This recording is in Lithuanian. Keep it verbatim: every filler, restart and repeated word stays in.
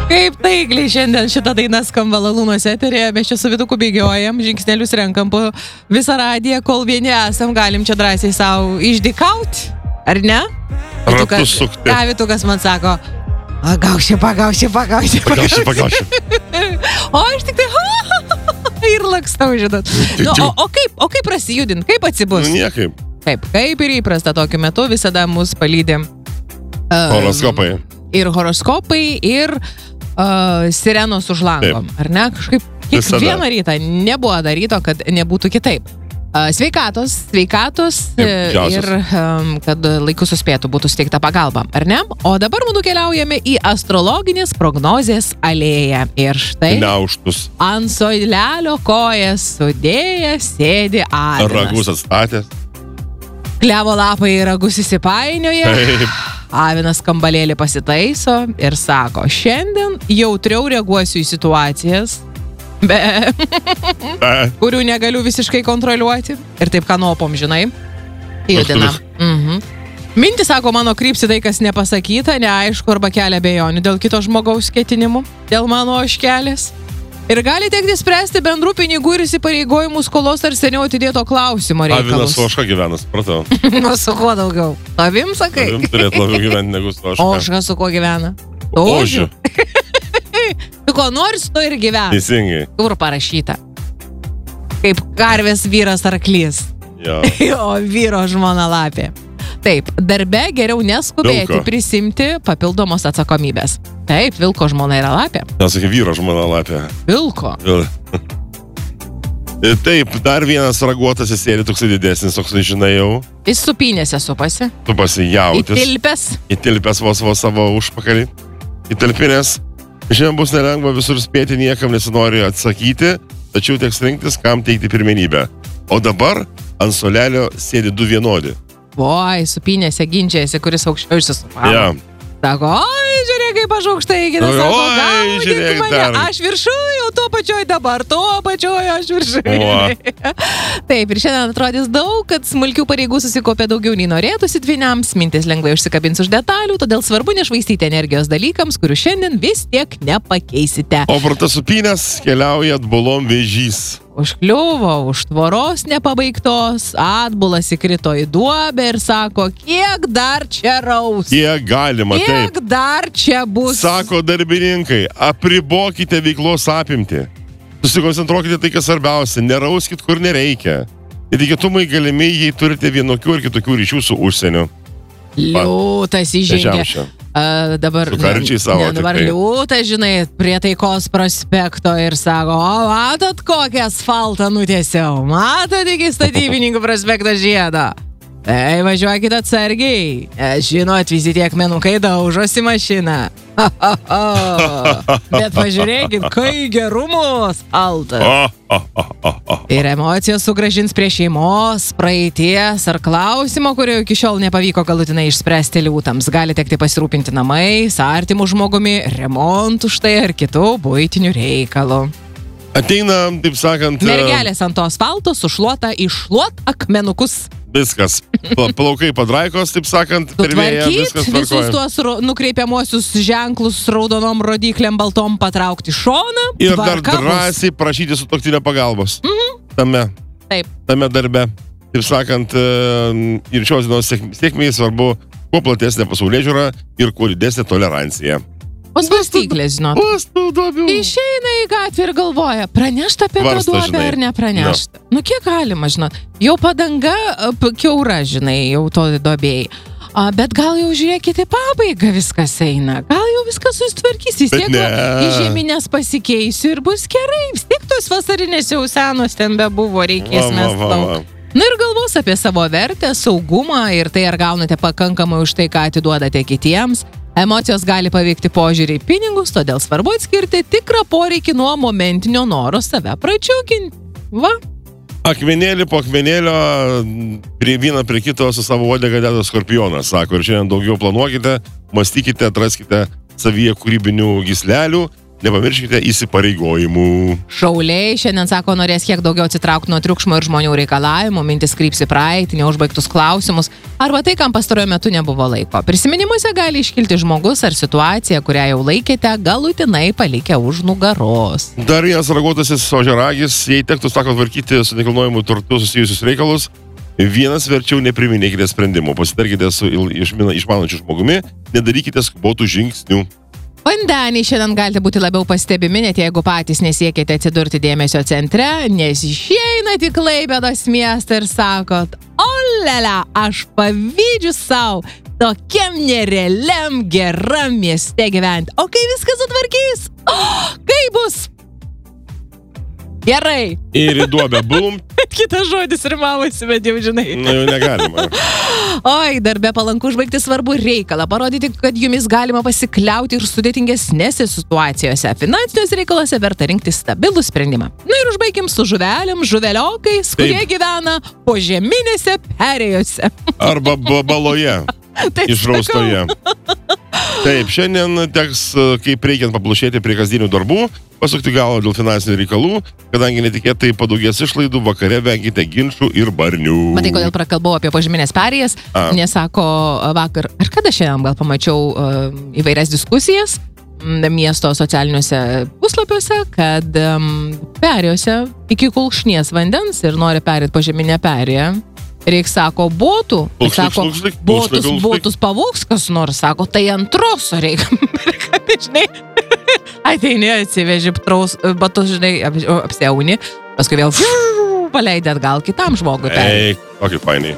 Kaip taikliai šiandien šitą dainą skamba Lalūnos eterėje, mes čia su Vytuku bėgiojam, žingsnelius renkam po visą radiją, kol vieni esam, galim čia drąsiai savo išdykauti, ar ne? Ratus sukti. Ką Vytukas man sako? Pagauši, pagauši, pagauši, pagauši, pagauši. O aš tik tai ir lakstau, žinot. Nu, o, o, kaip, o kaip prasijudint, kaip atsibus? Nu, niekaip. Kaip, kaip ir įprasta tokiu metu, visada mus palydė um, horoskopai. Ir horoskopai, ir uh, sirenos už lango. Taip. Ar ne? Kažkaip kiekvieną rytą nebuvo daryto, kad nebūtų kitaip. Uh, sveikatos, sveikatos Taip, ir um, kad laiku suspėtų būtų suteikta pagalba, ar ne? O dabar mūsų keliaujame į astrologinės prognozės alėją. Ir štai Neuštus. ant soilelio kojas sudėjęs sėdi Avinas. Ragus atstatęs. Klevo lapai į ragus įsipainioja. Taip. Avinas kambalėlį pasitaiso ir sako, šiandien jautriau reaguosiu į situacijas, be, be. kurių negaliu visiškai kontroliuoti. Ir taip kanopom, žinai, judina. Mhm. Mintis, sako, mano krypsi tai, kas nepasakyta, neaišku arba kelia bejonių dėl kito žmogaus ketinimų, dėl mano ožkelės. Ir gali tekti spręsti bendrų pinigų ir įsipareigojimų skolos ar seniau atidėto klausimo reikalus. Avinas su ožka gyvena, supratau. Nu, su kuo daugiau? Avim, sakai? Avim turėtų labiau gyventi negu su ožka. Ožka su kuo gyvena? Ožiu. Tu ko nori, su to ir gyvena. Teisingai. Kur parašyta? Kaip karvės vyras arklys. Jo. O vyro žmona lapė. Taip, darbe geriau neskubėti Vilko. prisimti papildomos atsakomybės. Taip, vilko žmona yra lapė. Nesakė, vyro žmona lapė. Vilko. Vil. Taip, dar vienas raguotas įsėdė toksai didesnis, toksai žinai jau. Jis supynėse supasi. Tu pasijautis. Įtilpęs. Įtilpęs vos vos savo užpakalį. Įtilpinės. Šiandien bus nelengva visur spėti, niekam nesinori atsakyti, tačiau teks rinktis, kam teikti pirmenybę. O dabar ant solelio sėdi du vienodi. Oi, supynėse ginčiasi, kuris aukščiau išsisupavo. Ja. Sako, oi, žiūrėk, kaip aš aukštai, kitas Oi, sako, oi, gaudink žiūrėk mane, dar. aš viršuj, jau tuo pačioj dabar, tuo pačioj aš viršuj. Taip, ir šiandien atrodys daug, kad smulkių pareigų susikopė daugiau nei norėtųsi dvyniams, mintis lengvai užsikabins už detalių, todėl svarbu nešvaistyti energijos dalykams, kurių šiandien vis tiek nepakeisite. O pratas supynės keliauja atbulom vėžys. Užkliuvo už tvoros nepabaigtos, atbulas įkrito į duobę ir sako, kiek dar čia raus? Kiek galima, kiek taip. Kiek dar čia bus? Sako darbininkai, apribokite veiklos apimtį. Susikoncentruokite tai, kas svarbiausia, nerauskit, kur nereikia. Netikėtumai galimi, jei turite vienokių ir kitokių ryšių su užsieniu. Liūtas įžengė. Uh, dabar, su karčiai savo. Ne, dabar liūtas, žinai, prie Taikos prospekto ir sako, o matot, kokią asfaltą nutiesiau? Matot iki statybininkų prospekto žiedą? Tai važiuokit atsargiai. Žinot, visi tie akmenukai daužosi mašiną. Bet pažiūrėkit, kai gerumo asfaltas. Ir emocijos sugrąžins prie šeimos, praeities ar klausimo, kurio iki šiol nepavyko galutinai išspręsti liūtams. Gali tekti pasirūpinti namais, artimų žmogumi, remontų štai ar kitų buitinių reikalų. Ateina, taip sakant... Mergelės ant to asfalto sušluota iššluot akmenukus. Viskas. Plaukai padraikos, taip sakant, per vėją, viskas tvarkoja. Visus tuos nukreipiamuosius ženklus raudonom rodyklėm baltom patraukti šoną. Ir dar drąsiai prašyti sutuoktinio pagalbos. Mhm. Tame. Taip. Tame darbe. Taip sakant, ir šios dienos sėkmei svarbu kuo platesnė pasaulėžiūra ir kuo didesnė tolerancija. O svarstyklės, žinot. Pastudobiu. Išeina į gatvę ir galvoja, pranešta apie tą duobę ar nepranešta. No. Nu, kiek galima, žinot. Jau padanga kiaura, žinai, jau to duobėjai. A, bet gal jau žiūrėkite pabaigą viskas eina. Gal jau viskas susitvarkys. Vis tiek į žeminės pasikeisiu ir bus gerai. Vis tiek tos vasarinės jau senos ten bebuvo, reikės mes daug. Na ir galvos apie savo vertę, saugumą ir tai, ar gaunate pakankamai už tai, ką atiduodate kitiems. Emocijos gali paveikti požiūrį į pinigus, todėl svarbu atskirti tikrą poreikį nuo momentinio noro save pradžiuginti. Va. Akmenėlį po akmenėlio prie vieną prie kito su savo uodega deda skorpionas, sako, ir šiandien daugiau planuokite, mąstykite, atraskite savyje kūrybinių gyslelių, nepamirškite įsipareigojimų. Šauliai šiandien sako, norės kiek daugiau atsitraukti nuo triukšmo ir žmonių reikalavimų, mintis kryps į praeitį, neužbaigtus klausimus, arba tai, kam pastarojo metu nebuvo laiko. Prisiminimuose gali iškilti žmogus ar situacija, kurią jau laikėte, galutinai palikę už nugaros. Dar vienas raguotasis ožiaragis, jei tektų, sako, tvarkyti su nekilnojimu turtu susijusius reikalus, vienas verčiau nepriminėkite sprendimų, pasitarkite su išmanančiu žmogumi, nedarykite skubotų žingsnių. Vandeniai šiandien galite būti labiau pastebimi, net jeigu patys nesiekite atsidurti dėmesio centre, nes išeinat į Klaipėdos miestą ir sakot, olele, aš pavydžiu savo tokiam nerealiam geram mieste gyventi. O kai viskas sutvarkys, oh, kaip bus? Gerai. Ir į duobę bum. Kitas žodis rimavosi, bet jau žinai. Na, jau negalima. Oi, darbe palanku užbaigti svarbų reikalą, parodyti, kad jumis galima pasikliauti ir sudėtingesnėse situacijose. Finansiniuose reikaluose verta rinkti stabilų sprendimą. Na ir užbaigim su žuvelėm, žuveliokais, kurie Taip. gyvena požeminėse perėjose. Arba baloje. Išraustoje. Taip, šiandien teks, kaip reikiant paplušėti prie kasdienių darbų, pasukti galvą dėl finansinių reikalų, kadangi netikėtai padaugės išlaidų, vakare venkite ginčų ir barnių. Matai, kodėl prakalbau apie požeminės perėjas, nes sako vakar, ar kada šiandien gal pamačiau uh, įvairias diskusijas miesto socialiniuose puslapiuose, kad um, perėjose iki kulkšnies vandens ir nori perėti požeminę perėją. Reiks, sako, botų. Plukšlik, Sako, plukšlik, botus, plukšlik, botus pavoks kas nors, sako, tai antros reikia. Žinai, ateini, atsiveži batus, žinai, apsiauni, paskui vėl paleidė atgal kitam žmogui. Ei, kokį fainai.